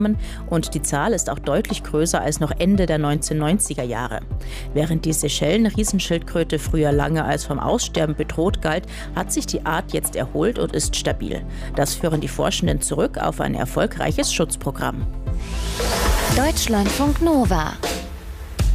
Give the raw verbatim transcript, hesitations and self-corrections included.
und die Zahl ist auch deutlich größer als noch Ende der neunzehnhundertneunziger Jahre. Während die Seychellen-Riesenschildkröte früher lange als vom Aussterben bedroht galt, hat sich die Art jetzt erholt und ist stabil. Das führen die Forschenden zurück auf ein erfolgreiches Schutzprogramm. Deutschlandfunk Nova